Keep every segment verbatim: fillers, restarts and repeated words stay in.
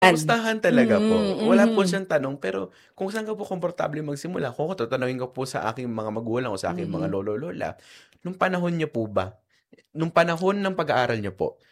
Kumustahan talaga Mm, po. Wala po mhm. siyang tanong pero kung saan ka po komportable magsimula, kung ako tatanungin ko po sa aking mga magulang o sa aking mga Mhm. lolo, lola, nung panahon niyo po ba, nung panahon ng pag-aaral niyo po,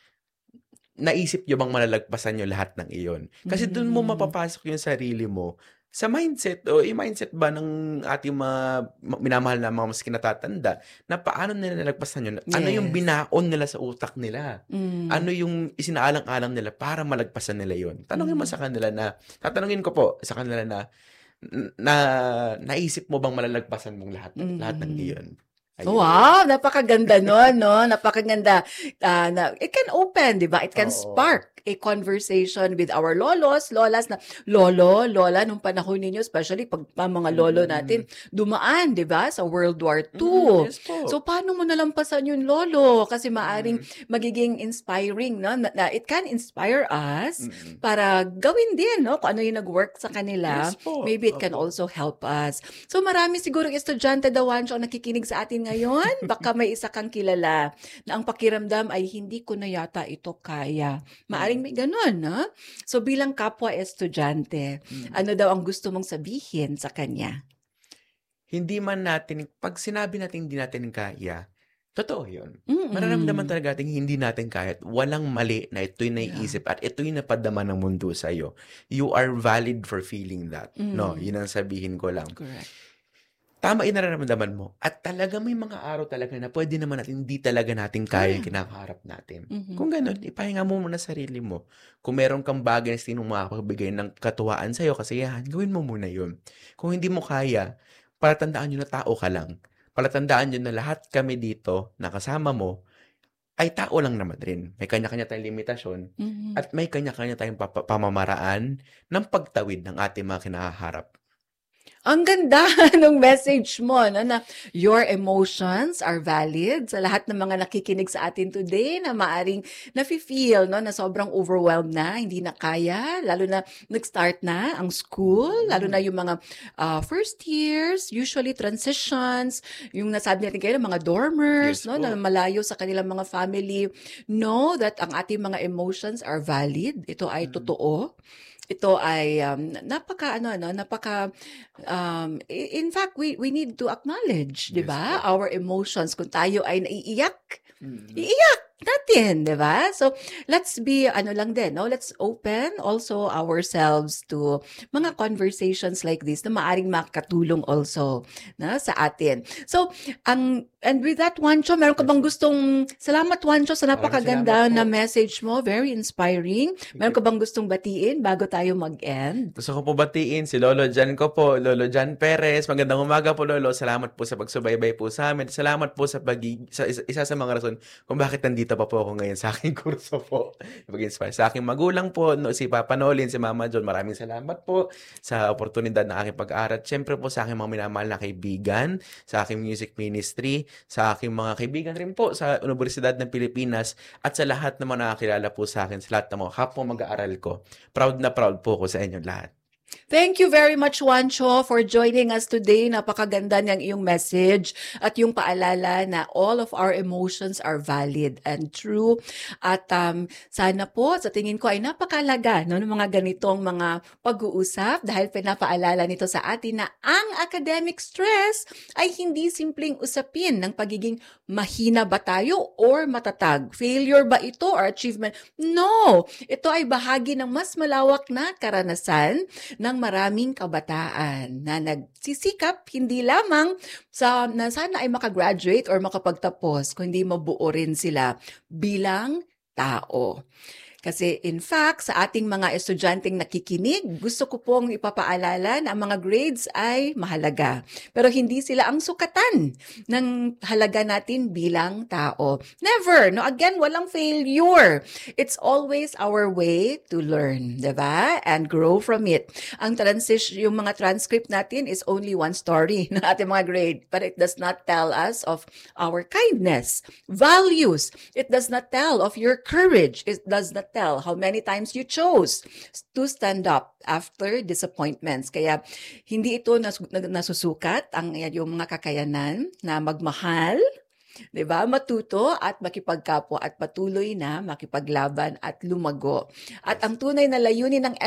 naisip niyo bang malalagpasan niyo lahat ng iyon? Kasi dun mo Hmm. mapapasok yung sarili mo sa mindset o yung mindset ba ng ating mga ma minamahal na mga mas kinatatanda na paano nila nalagpasan yun? Ano yung Yes. binaon nila sa utak nila? Hmm. Ano yung isinaalang-alang nila para malagpasan nila yun? Tanungin mo Mhm. sa kanila na tatanungin ko po sa kanila na na naisip mo bang malalagpasan mong lahat lahat ng Mhm. iyon? Ayun. Wow, napakaganda nun 'no, napakaganda. Ah, na it can open, 'di ba? It can Oo. spark a conversation with our lolos, lolas na, "Lolo, lola, nung panahon ninyo," especially 'pag ang mga lolo natin Mm. dumaan, 'di ba, sa World War Mm, Two. yes po. So, paano mo nalampasan yun lolo? Kasi maaaring Mm. magiging inspiring 'no, na na it can inspire us Mm. para gawin din 'no, kung ano yung nag-work sa kanila, Yes po, maybe it can opo. also help us. So, marami sigurong estudyante daw, Juancho, ang nakikinig sa atin ngayon. Baka may isa kang kilala na ang pakiramdam ay, "Hindi ko na yata ito kaya." Maaaring Mm. may gano'n 'no? So, bilang kapwa estudyante, Mm. ano daw ang gusto mong sabihin sa kanya? Hindi man natin 'pag sinabi nating hindi natin kaya, totoo yun. Mararamdaman Mm. talaga nating hindi natin kaya at walang mali na ito'y Yeah. naiisip at ito'y napadama ng mundo sa'yo. You are valid for feeling that, 'no? Mm. Yun ang sabihin ko lang. Correct. Tama yung nararamdaman mo at talagang may mga araw talaga na puwede naman natin hindi talaga natin kaya yung Correct. kinakaharap natin. Mhm. Kung gano'n, ipahinga mo muna sarili mo. Kung meron kang bagay na sa tingin mong makakapagbigay ng katuwaan sa'yo, kasiyahan, gawin mo muna yun. Kung hindi mo kaya, palatandaan niyo na tao ka lang. Palatandaan niyo na lahat kami dito na kasama mo ay tao lang naman rin. May kanya-kanya tayong limitasyon Mhm. at may kanya-kanya tayong papa pamamaraan ng pagtawid ng ating mga kinahaharap. Ang ganda nung message mo 'no, na your emotions are valid sa lahat ng mga nakikinig sa atin today na maaaring nafi-feel 'no, na sobrang overwhelmed na, hindi na kaya, lalo na nag-start na ang school, lalo na Mm. yung mga, ah, first years, usually transitions, yung nasabi natin kanina mga dormers Yes 'no, na po. malayo sa kanilang mga family. Know that ang ating mga emotions are valid. Ito ay Mm. totoo. Ito ay, um, napaka-ano 'no, napaka um, i in fact, we we need to acknowledge, 'di Yes ba, po. our emotions. Kung tayo ay naiiyak, Mm. iiyak natin, 'di ba? So, let's be ano lang din 'no, let's open also ourselves to mga conversations like this na maaaring makatulong also na sa atin. So, ang and with that, Juancho, meron ka Yes bang po. gustong salamat, Juancho, sa Maraming salamat napakaganda na po. message mo, very inspiring. Thank Meron you ka po. bang gustong batiin bago tayo mag-end? Gusto ko po batiin si Lolo Jan ko po, Lolo Jan Perez. Magandang umaga po, Lolo. Salamat po sa pagsubaybay po sa amin. Salamat po sa pagi sa isa, isa sa mga rason kung bakit nandito pa po ako ngayon sa aking kurso po. Pag-inspire sa aking magulang po, no, si Papa Nolin, si Mama John. Maraming salamat po sa oportunidad na aking pag-aaral. Siyempre po sa aking mga minamahal na kaibigan, sa aking music ministry, sa aking mga kaibigan rin po sa Universidad ng Pilipinas at sa lahat ng mga nakakilala po sa akin, sa lahat ng mga kapwa mag-aaral ko. Proud na proud po ako sa inyong lahat. Thank you very much, Juancho, for joining us today. Napakaganda niyang iyong message at yung paalala na all of our emotions are valid and true. At um, sana po, sa tingin ko ay napakalaga no, ng mga ganitong mga pag-uusap dahil pinapaalala nito sa atin na ang academic stress ay hindi simpleng usapin ng pagiging mahina ba tayo or matatag. Failure ba ito or achievement? No! Ito ay bahagi ng mas malawak na karanasan ng maraming kabataan na nagsisikap hindi lamang sa na sana ay makagraduate or makapagtapos, kundi mabuo rin sila bilang tao. Kasi in fact, sa ating mga estudyanteng nakikinig, gusto ko pong ipapaalala na ang mga grades ay mahalaga. Pero hindi sila ang sukatan ng halaga natin bilang tao. Never! No? Again, walang failure. It's always our way to learn, diba? And grow from it. Ang transition, yung mga transcript natin is only one story ng ating mga grade. But it does not tell us of our kindness, values. It does not tell of your courage. It does not tell how many times you chose to stand up after disappointments. Kaya hindi ito nas- nasusukat ang yung mga kakayanan na magmahal, 'Di ba? Matuto at makipagkapwa at patuloy na makipaglaban at lumago. At Yes. ang tunay na layunin ng